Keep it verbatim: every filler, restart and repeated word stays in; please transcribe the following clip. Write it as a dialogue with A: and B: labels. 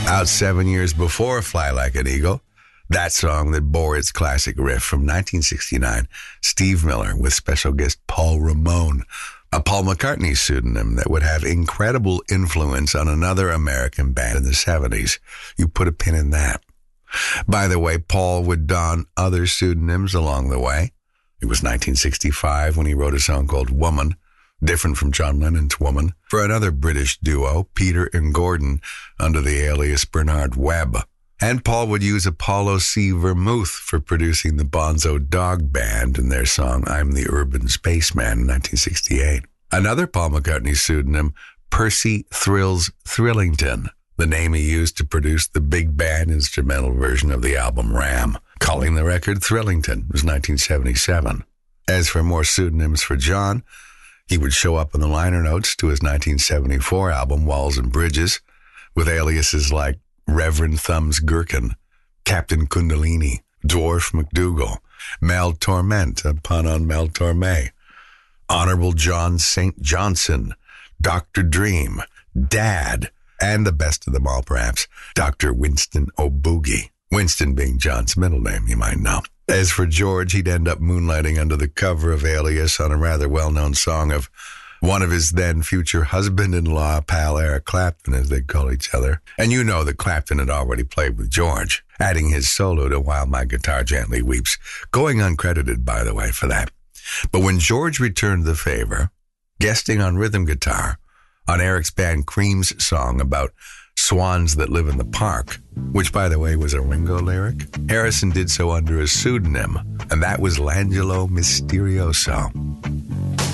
A: Out seven years before Fly Like an Eagle, that song that bore its classic riff from nineteen sixty-nine, Steve Miller with special guest Paul Ramone, a Paul McCartney pseudonym that would have incredible influence on another American band in the seventies. You put a pin in that. By the way, Paul would don other pseudonyms along the way. It was nineteen sixty-five when he wrote a song called Woman, different from John Lennon's Woman, for another British duo, Peter and Gordon, under the alias Bernard Webb. And Paul would use Apollo C. Vermouth for producing the Bonzo Dog Band in their song I'm the Urban Spaceman in nineteen sixty-eight. Another Paul McCartney pseudonym, Percy Thrills Thrillington, the name he used to produce the big band instrumental version of the album Ram, calling the record Thrillington. It was nineteen seventy-seven. As for more pseudonyms for John, he would show up in the liner notes to his nineteen seventy-four album Walls and Bridges with aliases like Reverend Thumbs Gherkin, Captain Kundalini, Dwarf McDougal, Mel Torment, a pun on Mel Torme, Honorable John Saint Johnson, Doctor Dream, Dad, and the best of them all perhaps, Doctor Winston O'Boogie. Winston being John's middle name, you might know. As for George, he'd end up moonlighting under the cover of Alias on a rather well-known song of one of his then future husband-in-law, pal Eric Clapton, as they call each other. And you know that Clapton had already played with George, adding his solo to While My Guitar Gently Weeps, going uncredited, by the way, for that. But when George returned the favor, guesting on rhythm guitar on Eric's band Cream's song about swans that live in the park, which, by the way, was a Ringo lyric, Harrison did so under a pseudonym, and that was L'Angelo Misterioso.